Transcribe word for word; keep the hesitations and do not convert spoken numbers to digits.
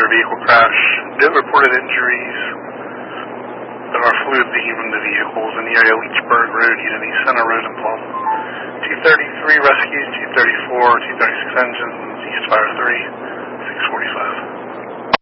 vehicle crash. No reported injuries. There are fluid being from the vehicles in the area of Leechburg Road, Unity Center Road, and Plum. two thirty-three rescues, two thirty-four, two thirty-six engines, East Fire three, six forty-five.